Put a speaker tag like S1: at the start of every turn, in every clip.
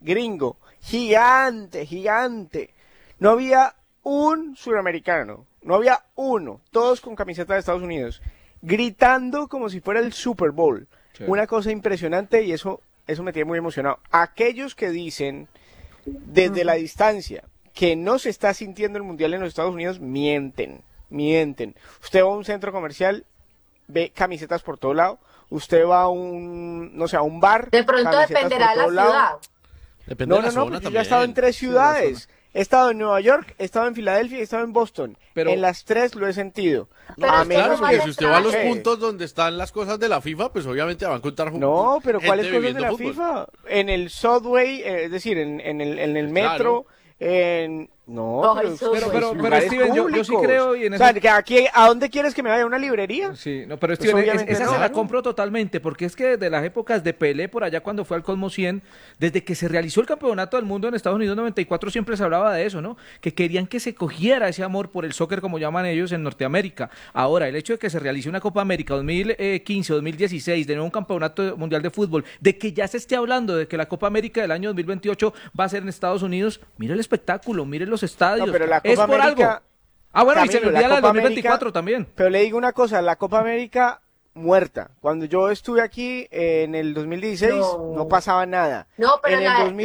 S1: gringo, gigante, gigante. No había un suramericano, no había uno, todos con camiseta de Estados Unidos, gritando como si fuera el Super Bowl. Sí. Una cosa impresionante y eso me tiene muy emocionado. Aquellos que dicen desde la distancia que no se está sintiendo el Mundial en los Estados Unidos, mienten. Usted va a un centro comercial, ve camisetas por todo lado. Usted va a un bar.
S2: De pronto dependerá de la ciudad.
S1: Depende de la zona también. Yo ya he estado en 3 ciudades. He estado en Nueva York, he estado en Filadelfia y he estado en Boston. Pero en las 3 lo he sentido.
S3: No, claro, porque si usted va a los puntos donde están las cosas de la FIFA, pues obviamente van a encontar
S1: No, pero ¿cuáles cosas de la FIFA? En el subway, es decir, en el metro,
S3: claro.
S1: No,
S4: pero Steven, yo sí creo y en eso...
S1: O sea, que aquí, ¿a dónde quieres que me vaya? ¿A una librería?
S4: Sí, no, pero Steven, esa se la compro totalmente, porque es que desde las épocas de Pelé, por allá cuando fue al Cosmos 100, desde que se realizó el Campeonato del Mundo en Estados Unidos 94, siempre se hablaba de eso, ¿no? Que querían que se cogiera ese amor por el soccer, como llaman ellos, en Norteamérica. Ahora, el hecho de que se realice una Copa América 2015, 2016, de nuevo un Campeonato Mundial de Fútbol, de que ya se esté hablando de que la Copa América del año 2028 va a ser en Estados Unidos, mire el espectáculo, mire los estadios.
S1: No, pero la
S4: es
S1: Copa
S4: por
S1: América,
S4: algo. Ah, bueno,
S1: Camilo,
S4: y se me olvida la del 2024
S1: América,
S4: también.
S1: Pero le digo una cosa, la Copa América muerta. Cuando yo estuve aquí en el 2016 no pasaba nada.
S2: No, pero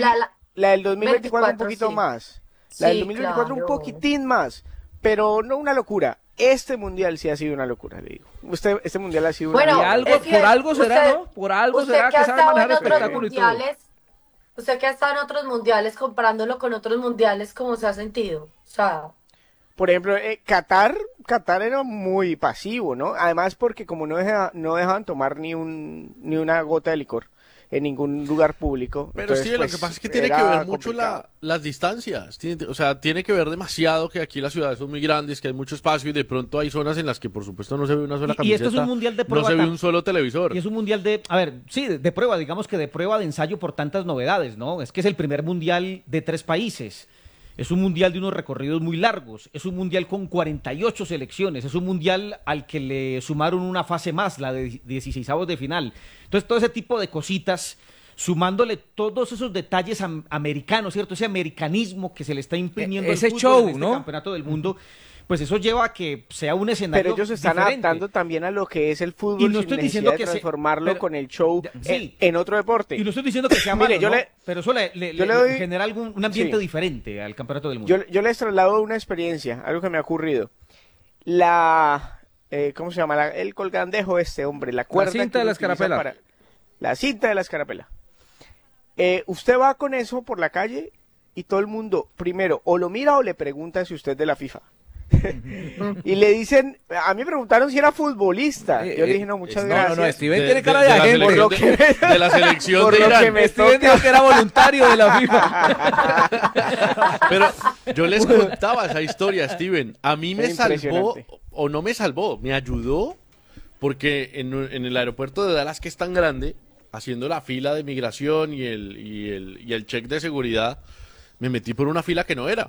S1: la del 2024 un poquito
S2: sí.
S1: más. La del 2024 un poquitín más. Pero no una locura. Este mundial sí ha sido una locura, le digo. Este mundial ha sido una locura.
S4: Por algo será, ¿no? Por algo será que sabe manejar espectáculo y todo.
S2: Usted que ha estado en otros mundiales, comparándolo con otros mundiales, ¿cómo se ha sentido? O sea...
S1: Por ejemplo, Qatar era muy pasivo, ¿no? Además porque como no dejaban tomar ni una gota de licor en ningún lugar público.
S3: Pero sí, lo que pasa es que tiene que ver mucho las distancias. Tiene que ver demasiado que aquí las ciudades son muy grandes, que hay mucho espacio y de pronto hay zonas en las que por supuesto no se ve una sola camiseta.
S4: Y esto es un mundial de prueba.
S3: No se ve un solo televisor.
S4: Y es un mundial de prueba, digamos que de prueba de ensayo por tantas novedades, ¿no? Es que es el primer mundial de 3 países. Es un mundial de unos recorridos muy largos, es un mundial con 48 selecciones, es un mundial al que le sumaron una fase más, la de 16avos de final. Entonces, todo ese tipo de cositas, sumándole todos esos detalles americanos, ¿cierto? Ese americanismo que se le está imprimiendo
S1: ese
S4: al
S1: show,
S4: en este
S1: ¿no?
S4: Campeonato del Mundo, pues eso lleva a que sea un escenario
S1: Pero ellos se están
S4: diferente.
S1: adaptando también a lo que es el fútbol
S4: y no estoy diciendo que
S1: transformarlo con el show en otro deporte.
S4: Y no estoy diciendo que sea malo, pero eso le genera un ambiente diferente al Campeonato del Mundo.
S1: Yo les traslado una experiencia, algo que me ha ocurrido. ¿Cómo se llama? El colgandejo hombre, la cuerda.
S4: La cinta de la escarapela.
S1: La cinta de la escarapela. Usted va con eso por la calle y todo el mundo, primero, o lo mira o le pregunta si usted es de la FIFA. Y le dicen, a mí me preguntaron si era futbolista. Yo le dije, no, muchas gracias.
S4: No, Steven tiene cara de agente.
S3: De la selección de Irán.
S4: Steven dijo que era voluntario de la FIFA.
S3: Pero yo les contaba esa historia, Steven. A mí me salvó, o no me salvó, me ayudó, porque en el aeropuerto de Dallas, que es tan grande, haciendo la fila de migración y el check de seguridad, me metí por una fila que no era.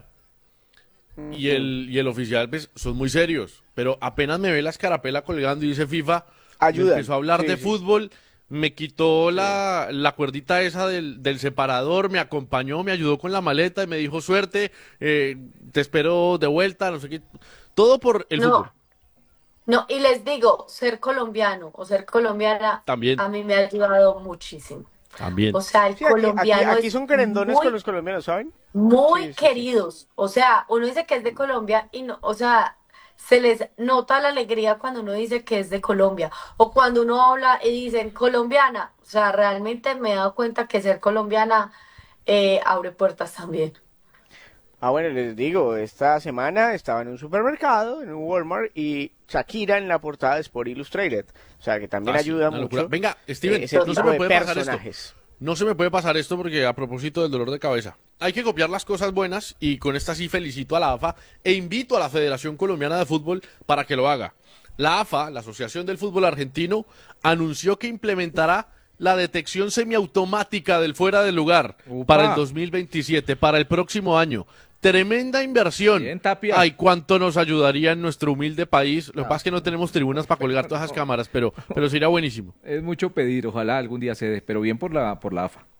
S3: Y el oficial, pues, son muy serios, pero apenas me ve la escarapela colgando y dice FIFA, empezó a hablar de fútbol, me quitó la cuerdita esa del separador, me acompañó, me ayudó con la maleta y me dijo suerte, te espero de vuelta, no sé qué, todo por el fútbol.
S2: No, y les digo, ser colombiano o ser colombiana
S3: también
S2: a mí me ha ayudado muchísimo.
S3: También.
S2: O sea, el colombiano
S1: aquí son querendones con los colombianos, ¿saben?
S2: Muy queridos. O sea, uno dice que es de Colombia y no, o sea, se les nota la alegría cuando uno dice que es de Colombia. O cuando uno habla y dicen colombiana. O sea, realmente me he dado cuenta que ser colombiana abre puertas también.
S1: Bueno, les digo, esta semana estaba en un supermercado, en un Walmart, y Shakira en la portada de Sport Illustrated. O sea, que también ayuda mucho.
S3: Locura. Venga, Steven, no se me puede pasar esto. No se me puede pasar esto porque a propósito del dolor de cabeza. Hay que copiar las cosas buenas y con esta sí felicito a la AFA e invito a la Federación Colombiana de Fútbol para que lo haga. La AFA, la Asociación del Fútbol Argentino, anunció que implementará la detección semiautomática del fuera de lugar para el 2027, para el próximo año. Tremenda inversión.
S4: Bien, Tapia.
S3: Ay, cuánto nos ayudaría en nuestro humilde país. Lo que pasa es que no tenemos tribunas para colgar todas esas cámaras, pero sería buenísimo.
S4: Es mucho pedir, ojalá algún día se dé, pero bien por la AFA.